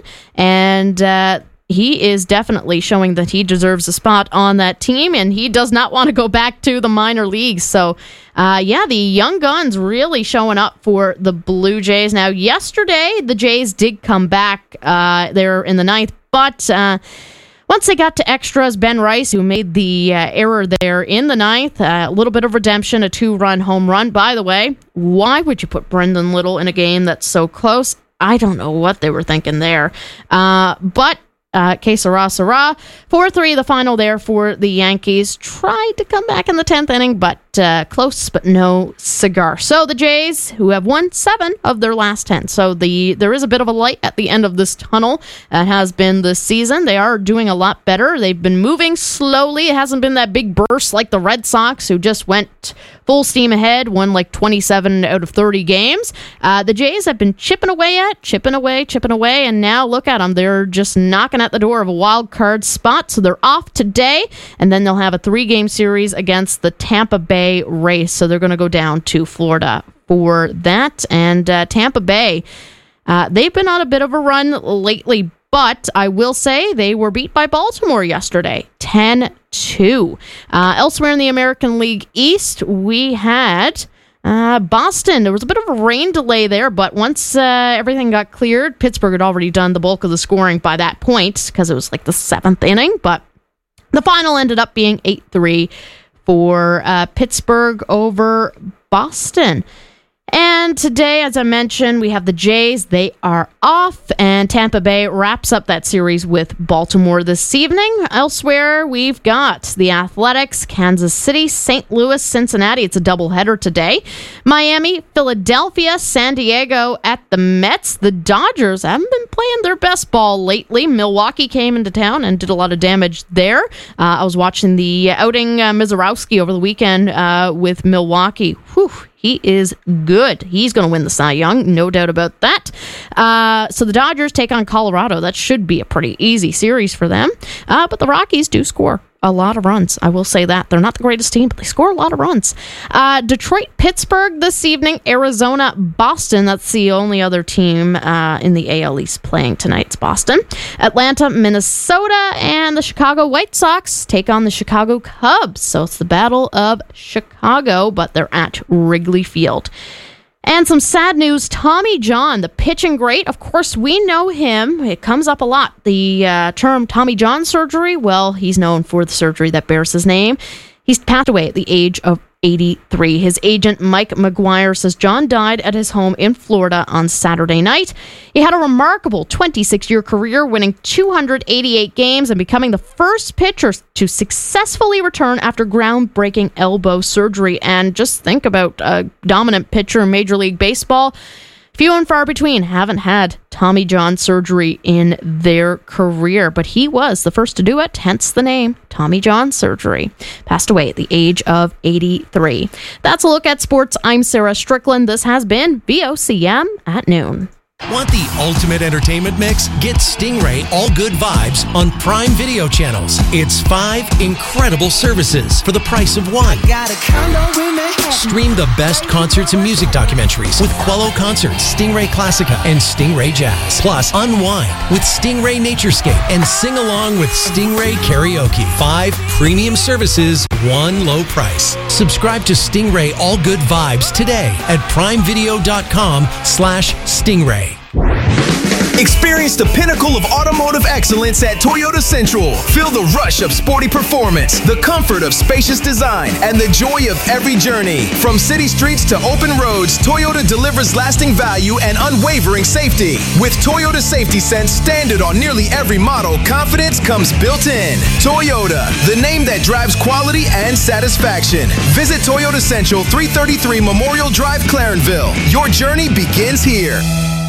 And uh, he is definitely showing that he deserves a spot on that team, and he does not want to go back to the minor leagues. So, uh, yeah, the Young Guns really showing up for the Blue Jays. Now, yesterday, the Jays did come back uh, there in the ninth, but uh, once they got to extras, Ben Rice, who made the uh, error there in the ninth, uh, a little bit of redemption, a two-run home run. By the way, why would you put Brendan Little in a game that's so close? I don't know what they were thinking there. Uh, but Uh, que sera, sera. four three the final there for the Yankees. Tried to come back in the tenth inning, but uh, close, but no cigar. So the Jays, who have won seven of their last ten. So the there is a bit of a light at the end of this tunnel. That has been this season. They are doing a lot better. They've been moving slowly. It hasn't been that big burst like the Red Sox, who just went full steam ahead, won like twenty-seven out of thirty games. Uh, the Jays have been chipping away at, chipping away, chipping away, and now look at them. They're just knocking at the door of a wild card spot, so they're off today, and then they'll have a three-game series against the Tampa Bay Rays, so they're going to go down to Florida for that. And uh, Tampa Bay, uh, they've been on a bit of a run lately, but I will say they were beat by Baltimore yesterday, ten two. Uh, elsewhere in the American League East, we had uh, Boston. There was a bit of a rain delay there, but once uh, everything got cleared, Pittsburgh had already done the bulk of the scoring by that point because it was like the seventh inning, but the final ended up being eight three for uh, Pittsburgh over Boston. And today, as I mentioned, we have the Jays. They are off, and Tampa Bay wraps up that series with Baltimore this evening. Elsewhere, we've got the Athletics, Kansas City, Saint Louis, Cincinnati. It's a doubleheader today. Miami, Philadelphia, San Diego at the Mets. The Dodgers haven't been playing their best ball lately. Milwaukee came into town and did a lot of damage there. Uh, I was watching the outing uh, Mizorowski over the weekend uh, with Milwaukee. Whew. He is good. He's going to win the Cy Young, no doubt about that. Uh, so the Dodgers take on Colorado. That should be a pretty easy series for them. Uh, but the Rockies do score a lot of runs. I will say that. They're not the greatest team, but they score a lot of runs. Uh, Detroit, Pittsburgh this evening. Arizona, Boston. That's the only other team uh, in the A L East playing tonight. It's Boston. Atlanta, Minnesota, and the Chicago White Sox take on the Chicago Cubs. So it's the Battle of Chicago, but they're at Wrigley Field. And some sad news, Tommy John, the pitching great. Of course, we know him. It comes up a lot. The uh, term Tommy John surgery, well, he's known for the surgery that bears his name. He's passed away at the age of eighty-three. His agent, Mike McGuire, says John died at his home in Florida on Saturday night. He had a remarkable twenty-six-year career, winning two hundred eighty-eight games and becoming the first pitcher to successfully return after groundbreaking elbow surgery. And just think about a dominant pitcher in Major League Baseball. Few and far between haven't had Tommy John surgery in their career, but he was the first to do it, hence the name Tommy John surgery. Passed away at the age of eighty-three. That's a look at sports. I'm Sarah Strickland. This has been V O C M at noon. Want the ultimate entertainment mix? Get Stingray All Good Vibes on Prime Video channels. It's five incredible services for the price of one. Got a condo in Manhattan. Stream the best concerts and music documentaries with Quello Concerts, Stingray Classica, and Stingray Jazz. Plus, unwind with Stingray Naturescape and sing along with Stingray Karaoke. Five premium services, one low price. Subscribe to Stingray All Good Vibes today at primevideo.com slash Stingray. Experience the pinnacle of automotive excellence at Toyota Central. Feel the rush of sporty performance, the comfort of spacious design, and the joy of every journey. From city streets to open roads, Toyota delivers lasting value and unwavering safety. With Toyota Safety Sense standard on nearly every model, confidence comes built in. Toyota, the name that drives quality and satisfaction. Visit Toyota Central, three thirty-three Memorial Drive, Clarenville. Your journey begins here.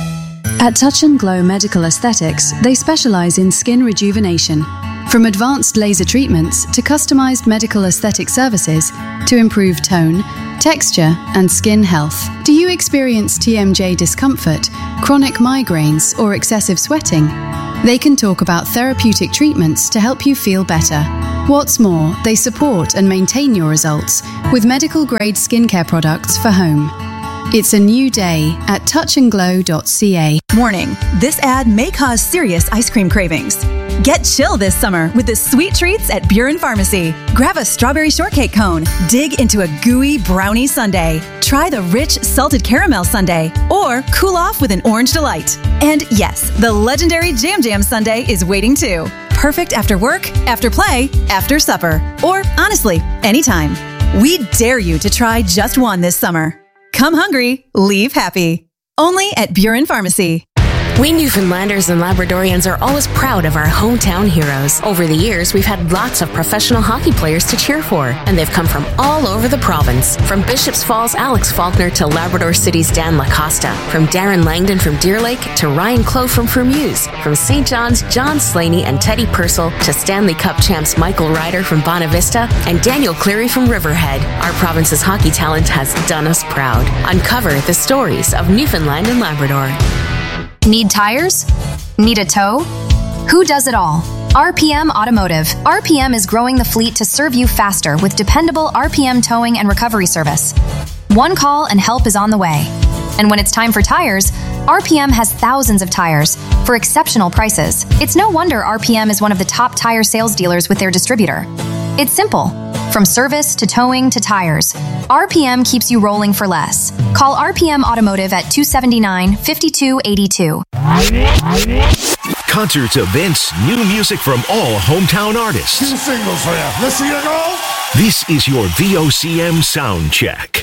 At Touch and Glow Medical Aesthetics, they specialize in skin rejuvenation. From advanced laser treatments to customized medical aesthetic services to improve tone, texture, and skin health. Do you experience T M J discomfort, chronic migraines, or excessive sweating? They can talk about therapeutic treatments to help you feel better. What's more, they support and maintain your results with medical-grade skincare products for home. It's a new day at touch and glow dot c a. Warning, this ad may cause serious ice cream cravings. Get chill this summer with the sweet treats at Buren Pharmacy. Grab a strawberry shortcake cone, dig into a gooey brownie sundae, try the rich salted caramel sundae, or cool off with an orange delight. And yes, the legendary Jam Jam sundae is waiting too. Perfect after work, after play, after supper, or honestly, anytime. We dare you to try just one this summer. Come hungry, leave happy. Only at Buren Pharmacy. We Newfoundlanders and Labradorians are always proud of our hometown heroes. Over the years, we've had lots of professional hockey players to cheer for, and they've come from all over the province. From Bishops Falls' Alex Faulkner to Labrador City's Dan Lacosta. From Darren Langdon from Deer Lake to Ryan Clough from Fermuse. From Saint John's, John Slaney and Teddy Purcell to Stanley Cup champs Michael Ryder from Bonavista and Daniel Cleary from Riverhead. Our province's hockey talent has done us proud. Uncover the stories of Newfoundland and Labrador. Need tires? Need a tow? Who does it all? R P M Automotive. R P M is growing the fleet to serve you faster with dependable R P M towing and recovery service. One call and help is on the way. And when it's time for tires, R P M has thousands of tires for exceptional prices. It's no wonder R P M is one of the top tire sales dealers with their distributor. It's simple. From service to towing to tires, R P M keeps you rolling for less. Call R P M Automotive at two seven nine, five two eight two. Concerts, events, new music from all hometown artists. Two singles for you. Let's see you go. This is your V O C M sound check.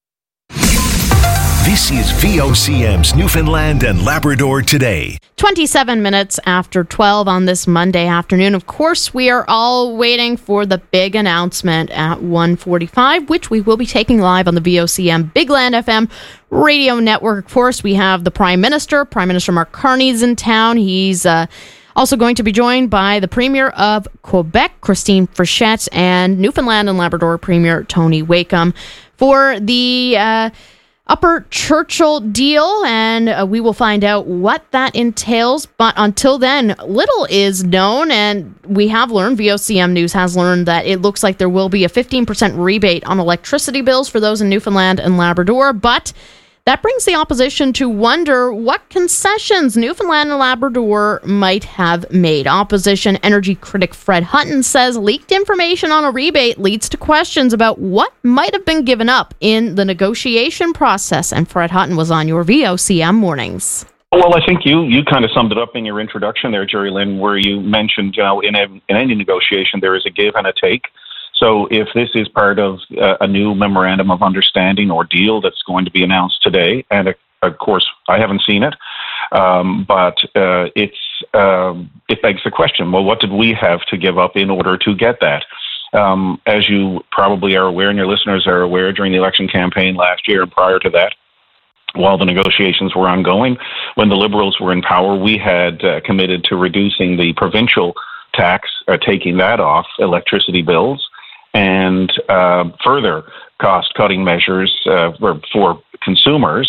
This is V O C M's Newfoundland and Labrador Today. twenty-seven minutes after twelve on this Monday afternoon. Of course, we are all waiting for the big announcement at one forty-five, which we will be taking live on the V O C M Big Land F M radio network. Of course, we have the Prime Minister. Prime Minister Mark Carney's in town. He's uh, also going to be joined by the Premier of Quebec, Christine Frechette, and Newfoundland and Labrador Premier Tony Wakeham for the Uh, Upper Churchill deal, and uh, we will find out what that entails. But until then, little is known, and we have learned, V O C M News has learned, that it looks like there will be a fifteen percent rebate on electricity bills for those in Newfoundland and Labrador, but that brings the opposition to wonder what concessions Newfoundland and Labrador might have made. Opposition energy critic Fred Hutton says leaked information on a rebate leads to questions about what might have been given up in the negotiation process. And Fred Hutton was on your V O C M mornings. Well, I think you you kind of summed it up in your introduction there, Jerry Lynn, where you mentioned, you know, in, a, in any negotiation there is a give and a take. So if this is part of uh, a new memorandum of understanding or deal that's going to be announced today, and uh, of course I haven't seen it, um, but uh, it's um, it begs the question, well, what did we have to give up in order to get that? Um, as you probably are aware, and your listeners are aware, during the election campaign last year and prior to that, while the negotiations were ongoing, when the Liberals were in power, we had uh, committed to reducing the provincial tax, uh, taking that off electricity bills, and uh, further cost-cutting measures uh, for, for consumers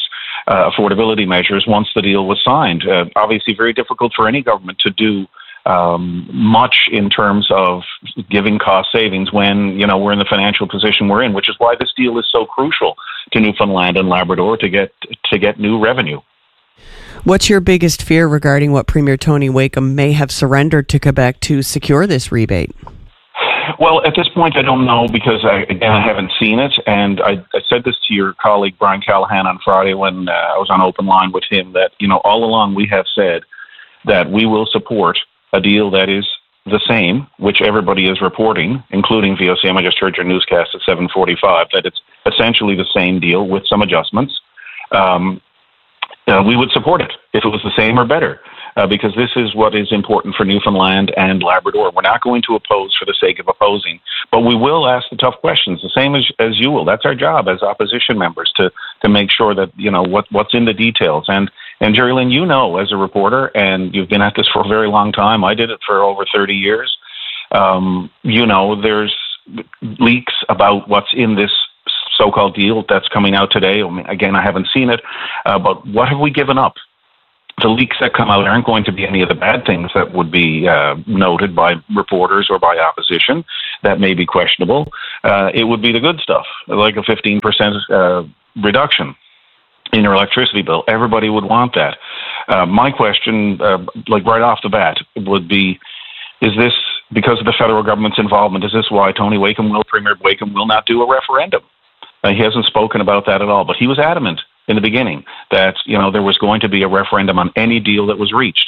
uh, affordability measures once the deal was signed. Uh, obviously, very difficult for any government to do um, much in terms of giving cost savings when, you know, we're in the financial position we're in, which is why this deal is so crucial to Newfoundland and Labrador to get to get new revenue. What's your biggest fear regarding what Premier Tony Wakeham may have surrendered to Quebec to secure this rebate? Well, at this point, I don't know because, I, again, I haven't seen it. And I, I said this to your colleague, Brian Callahan, on Friday when uh, I was on Open Line with him that, you know, all along we have said that we will support a deal that is the same, which everybody is reporting, including V O C M. I just heard your newscast at seven forty-five, that it's essentially the same deal with some adjustments. Um, uh, we would support it if it was the same or better. Uh, because this is what is important for Newfoundland and Labrador. We're not going to oppose for the sake of opposing, but we will ask the tough questions, the same as, as you will. That's our job as opposition members to to make sure that, you know, what what's in the details. And, and Jerry Lynn, you know, as a reporter, and you've been at this for a very long time. I did it for over thirty years. Um, you know, there's leaks about what's in this so-called deal that's coming out today. I mean, again, I haven't seen it, uh, but what have we given up? The leaks that come out aren't going to be any of the bad things that would be uh, noted by reporters or by opposition. That may be questionable. Uh, it would be the good stuff, like a fifteen percent uh, reduction in your electricity bill. Everybody would want that. Uh, my question, uh, like right off the bat, would be, is this because of the federal government's involvement? Is this why Tony Wakeham will, Premier Wakeham will not do a referendum? Uh, he hasn't spoken about that at all, but he was adamant in the beginning that, you know, there was going to be a referendum on any deal that was reached.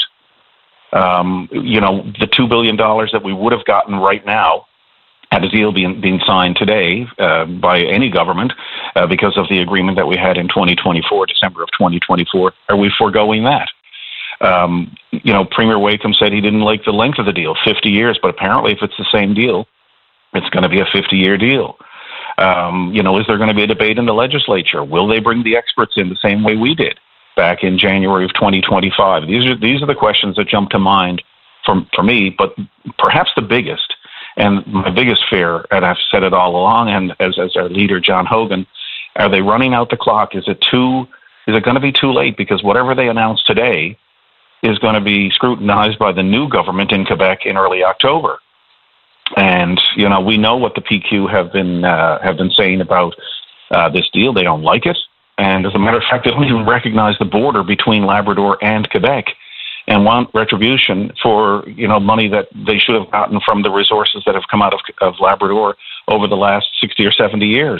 Um, you know, the two billion dollars that we would have gotten right now had a deal being, being signed today uh, by any government uh, because of the agreement that we had in twenty twenty-four, December of twenty twenty-four. Are we foregoing that? Um, you know, Premier Wakeham said he didn't like the length of the deal, fifty years, but apparently if it's the same deal, it's going to be a fifty-year deal. Um, you know, is there going to be a debate in the legislature? Will they bring the experts in the same way we did back in January of twenty twenty-five? These are these are the questions that jump to mind for, for me, but perhaps the biggest, and my biggest fear, and I've said it all along, and as, as our leader, John Hogan, are they running out the clock? Is it too, is it going to be too late? Because whatever they announce today is going to be scrutinized by the new government in Quebec in early October. And, you know, we know what the P Q have been uh, have been saying about uh, this deal. They don't like it. And as a matter of fact, they don't even recognize the border between Labrador and Quebec and want retribution for, you know, money that they should have gotten from the resources that have come out of, of Labrador over the last sixty or seventy years.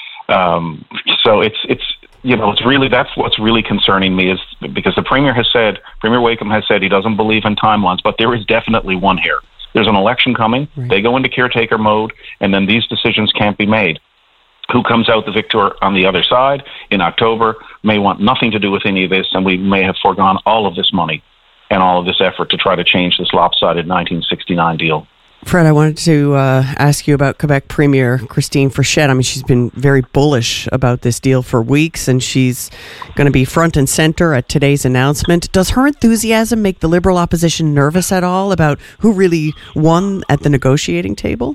Um, so it's, it's, you know, it's really, that's what's really concerning me is because the Premier has said, Premier Wakeham has said he doesn't believe in timelines, but there is definitely one here. There's an election coming. Right. They go into caretaker mode, and then these decisions can't be made. Who comes out the victor on the other side in October may want nothing to do with any of this, and we may have foregone all of this money and all of this effort to try to change this lopsided nineteen sixty-nine deal. Fred, I wanted to uh, ask you about Quebec Premier Christine Frechette. I mean, she's been very bullish about this deal for weeks, and she's going to be front and center at today's announcement. Does her enthusiasm make the Liberal opposition nervous at all about who really won at the negotiating table?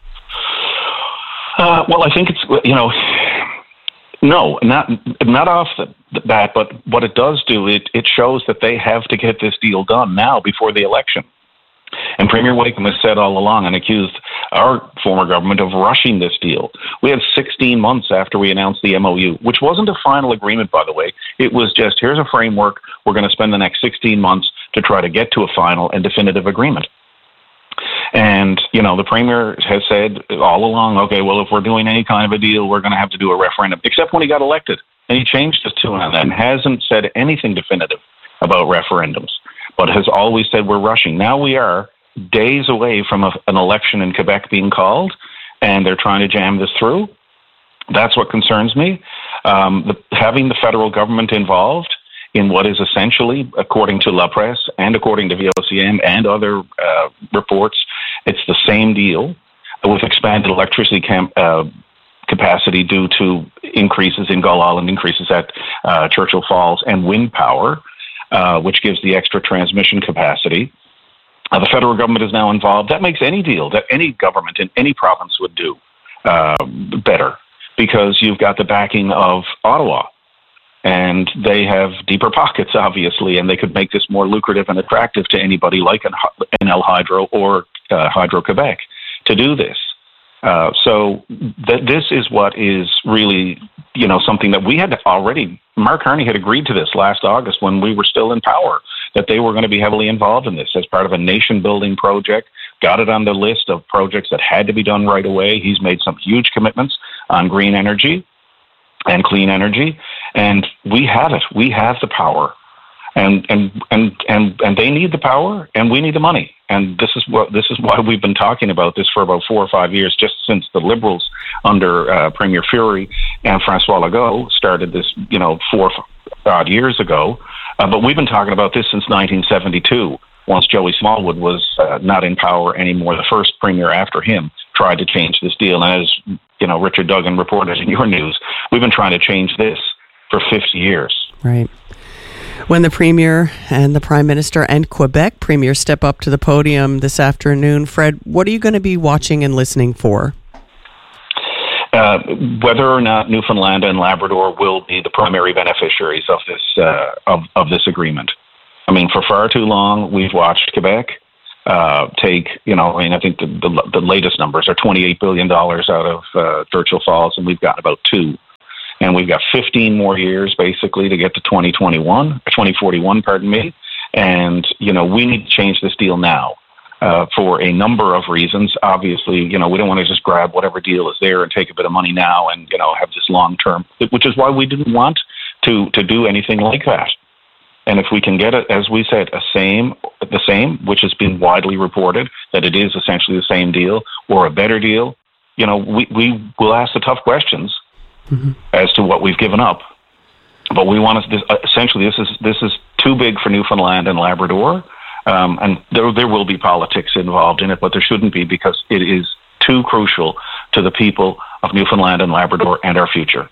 Uh, well, I think it's, you know, no, not not off the, the bat, but what it does do, it, it shows that they have to get this deal done now before the election. And Premier Wakeham has said all along and accused our former government of rushing this deal. We had sixteen months after we announced the M O U, which wasn't a final agreement, by the way. It was just, here's a framework. We're going to spend the next sixteen months to try to get to a final and definitive agreement. And, you know, the Premier has said all along, okay, well, if we're doing any kind of a deal, we're going to have to do a referendum, except when he got elected. And he changed his tune on that and hasn't said anything definitive about referendums, but has always said we're rushing. Now we are days away from a, an election in Quebec being called, and they're trying to jam this through. That's what concerns me. Um, the, having the federal government involved in what is essentially, according to La Presse and according to V O C M and other uh, reports, it's the same deal with expanded electricity camp, uh, capacity due to increases in Gull Island, increases at uh, Churchill Falls, and wind power, uh, which gives the extra transmission capacity. Uh, the federal government is now involved. That makes any deal that any government in any province would do uh, better, because you've got the backing of Ottawa. and they have deeper pockets, obviously, and they could make this more lucrative and attractive to anybody like an N L Hydro or uh, Hydro-Quebec to do this. Uh, so th- this is what is really, you know, something that we had already, Mark Carney had agreed to this last August when we were still in power, that they were going to be heavily involved in this as part of a nation-building project, got it on the list of projects that had to be done right away. He's made some huge commitments on green energy and clean energy, and we have it. We have the power. And and and and and they need the power, and we need the money. And this is what this is why we've been talking about this for about four or five years, just since the Liberals under uh, Premier Furey and François Legault started this, you know, four odd years ago. Uh, but we've been talking about this since nineteen seventy-two. Once Joey Smallwood was uh, not in power anymore, the first premier after him tried to change this deal. And as you know, Richard Duggan reported in your news, we've been trying to change this for fifty years. Right. When the Premier and the Prime Minister and Quebec Premier step up to the podium this afternoon, Fred, what are you going to be watching and listening for? Uh, whether or not Newfoundland and Labrador will be the primary beneficiaries of this uh, of, of this agreement. I mean, for far too long, we've watched Quebec uh, take, you know, I mean, I think the, the, the latest numbers are twenty-eight billion dollars out of uh, Churchill Falls, and we've gotten about two. And we've got fifteen more years, basically, to get to twenty twenty-one, twenty forty-one, pardon me. And, you know, we need to change this deal now uh, for a number of reasons. Obviously, you know, we don't want to just grab whatever deal is there and take a bit of money now and, you know, have this long term, which is why we didn't want to, to do anything like that. And if we can get it, as we said, a same, the same, which has been widely reported, that it is essentially the same deal or a better deal, you know, we, we will ask the tough questions. Mm-hmm. As to what we've given up, but we want to. This, uh, essentially, this is this is too big for Newfoundland and Labrador, um, and there there will be politics involved in it, but there shouldn't be because it is too crucial to the people of Newfoundland and Labrador and our future.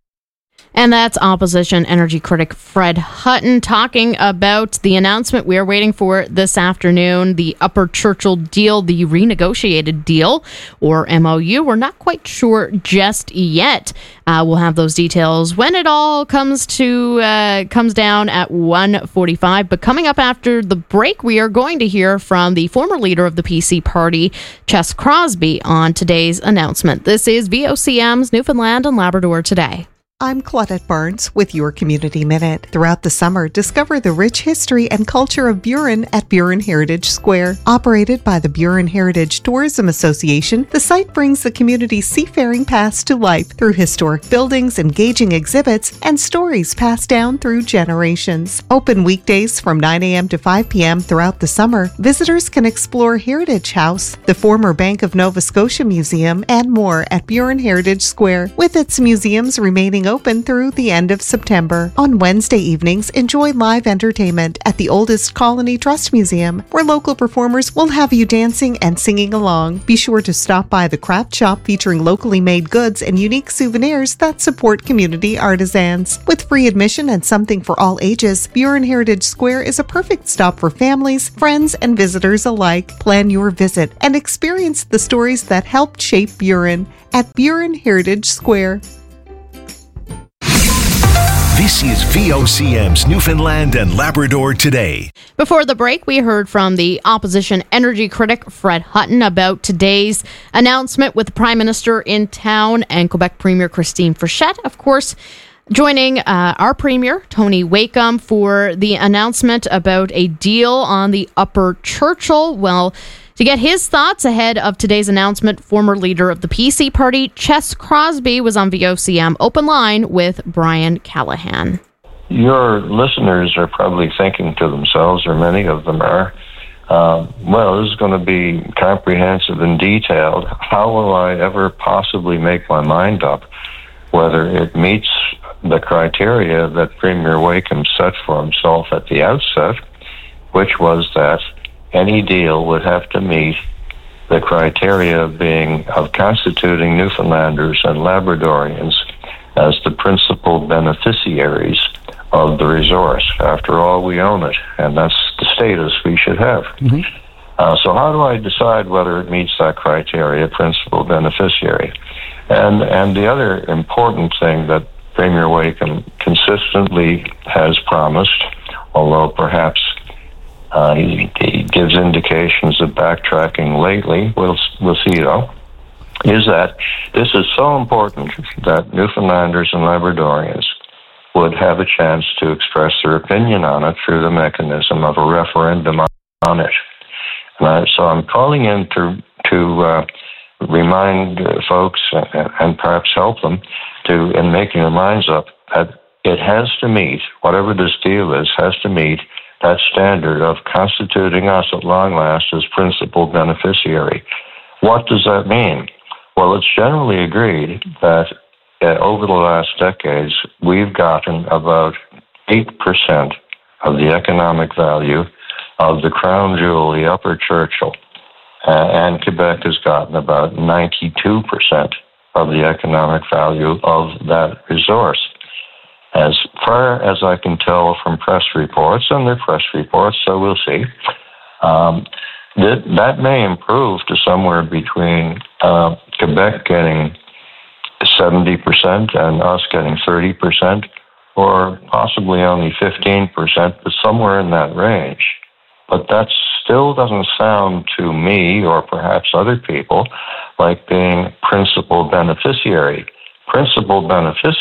And that's opposition energy critic Fred Hutton talking about the announcement we are waiting for this afternoon, the Upper Churchill deal, the renegotiated deal, or M O U. We're not quite sure just yet. Uh, we'll have those details when it all comes to uh, comes down at one forty-five. But coming up after the break, we are going to hear from the former leader of the P C party, Ches Crosby, on today's announcement. This is V O C M's Newfoundland and Labrador Today. I'm Claudette Barnes with your Community Minute. Throughout the summer, discover the rich history and culture of Burin at Burin Heritage Square. Operated by the Burin Heritage Tourism Association, the site brings the community's seafaring past to life through historic buildings, engaging exhibits, and stories passed down through generations. Open weekdays from nine a.m. to five p.m. throughout the summer, visitors can explore Heritage House, the former Bank of Nova Scotia Museum, and more at Burin Heritage Square, with its museums remaining open through the end of September. On Wednesday evenings, enjoy live entertainment at the Oldest Colony Trust Museum, where local performers will have you dancing and singing along. Be sure to stop by the craft shop featuring locally made goods and unique souvenirs that support community artisans. With free admission and something for all ages, Burin Heritage Square is a perfect stop for families, friends, and visitors alike. Plan your visit and experience the stories that helped shape Burin at Burin Heritage Square. This is V O C M's Newfoundland and Labrador Today. Before the break, we heard from the opposition energy critic Fred Hutton about today's announcement with the Prime Minister in town and Quebec Premier Christine Frechette, of course, joining uh, our Premier, Tony Wakeham, for the announcement about a deal on the Upper Churchill. Well, to get his thoughts ahead of today's announcement, former leader of the P C party, Ches Crosby, was on V O C M Open Line with Brian Callahan. Your listeners are probably thinking to themselves, or many of them are, uh, well, this is going to be comprehensive and detailed. How will I ever possibly make my mind up whether it meets the criteria that Premier Wakeham set for himself at the outset, which was that any deal would have to meet the criteria of being of constituting Newfoundlanders and Labradorians as the principal beneficiaries of the resource. After all, we own it, and that's the status we should have. Mm-hmm. Uh, so how do I decide whether it meets that criteria, principal beneficiary? And and the other important thing that Premier Wakeham consistently has promised, although perhaps uh, he, he gives indications of backtracking lately, we'll, we'll see though, is that this is so important that Newfoundlanders and Labradorians would have a chance to express their opinion on it through the mechanism of a referendum on it. Uh, so I'm calling in to, to uh, remind uh, folks and, and perhaps help them to, in making their minds up, that it has to meet, whatever this deal is, has to meet that standard of constituting us at long last as principal beneficiary. What does that mean? Well, it's generally agreed that uh, over the last decades, we've gotten about eight percent of the economic value of the crown jewel, the Upper Churchill. Uh, and Quebec has gotten about ninety-two percent of the economic value of that resource. As far as I can tell from press reports, and they're press reports, so we'll see, um, that, that may improve to somewhere between uh, Quebec getting seventy percent and us getting thirty percent, or possibly only fifteen percent, but somewhere in that range. But that still doesn't sound to me, or perhaps other people, like being principal beneficiary. Principal beneficiary